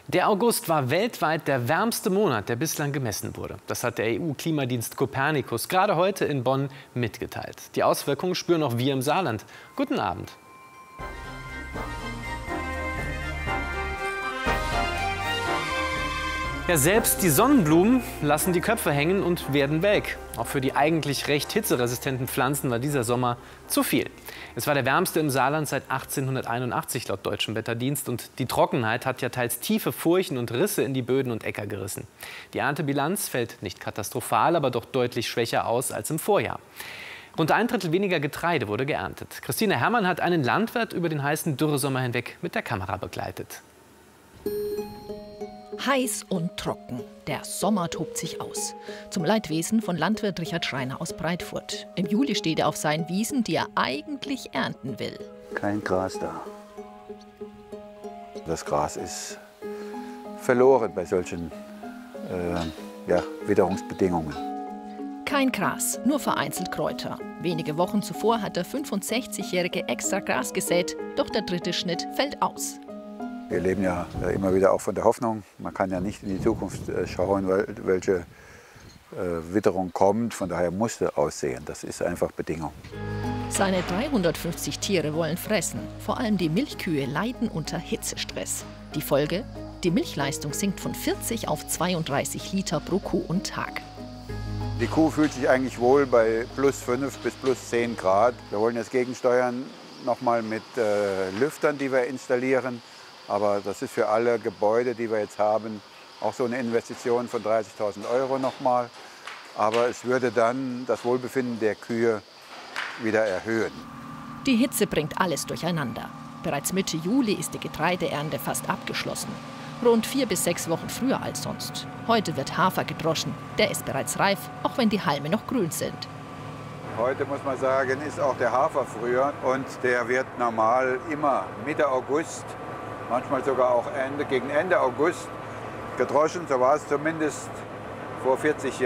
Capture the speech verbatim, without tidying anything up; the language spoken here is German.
Der August war weltweit der wärmste Monat, der bislang gemessen wurde. Das hat der E U-Klimadienst Copernicus gerade heute in Bonn mitgeteilt. Die Auswirkungen spüren auch wir im Saarland. Guten Abend. Ja, selbst die Sonnenblumen lassen die Köpfe hängen und werden welk. Auch für die eigentlich recht hitzeresistenten Pflanzen war dieser Sommer zu viel. Es war der wärmste im Saarland seit achtzehnhunderteinundachtzig laut Deutschem Wetterdienst. Und die Trockenheit hat ja teils tiefe Furchen und Risse in die Böden und Äcker gerissen. Die Erntebilanz fällt nicht katastrophal, aber doch deutlich schwächer aus als im Vorjahr. Rund ein Drittel weniger Getreide wurde geerntet. Christine Herrmann hat einen Landwirt über den heißen Dürresommer hinweg mit der Kamera begleitet. Heiß und trocken. Der Sommer tobt sich aus. Zum Leidwesen von Landwirt Richard Schreiner aus Breitfurt. Im Juli steht er auf seinen Wiesen, die er eigentlich ernten will. Kein Gras da. Das Gras ist verloren bei solchen äh, ja, Witterungsbedingungen. Kein Gras, nur vereinzelt Kräuter. Wenige Wochen zuvor hat der fünfundsechzigjährige extra Gras gesät, doch der dritte Schnitt fällt aus. Wir leben ja immer wieder auch von der Hoffnung. Man kann ja nicht in die Zukunft schauen, welche Witterung kommt. Von daher musste aussehen. Das ist einfach Bedingung. Seine dreihundertfünfzig Tiere wollen fressen. Vor allem die Milchkühe leiden unter Hitzestress. Die Folge? Die Milchleistung sinkt von vierzig auf zweiunddreißig Liter pro Kuh und Tag. Die Kuh fühlt sich eigentlich wohl bei plus fünf bis plus zehn Grad. Wir wollen jetzt gegensteuern, nochmal mit äh, Lüftern, die wir installieren. Aber das ist für alle Gebäude, die wir jetzt haben, auch so eine Investition von dreißigtausend Euro nochmal. Aber es würde dann das Wohlbefinden der Kühe wieder erhöhen. Die Hitze bringt alles durcheinander. Bereits Mitte Juli ist die Getreideernte fast abgeschlossen. Rund vier bis sechs Wochen früher als sonst. Heute wird Hafer gedroschen. Der ist bereits reif, auch wenn die Halme noch grün sind. Heute muss man sagen, ist auch der Hafer früher. Und der wird normal immer Mitte August, manchmal sogar auch Ende, gegen Ende August gedroschen. So war es zumindest vor vierzig Jahren.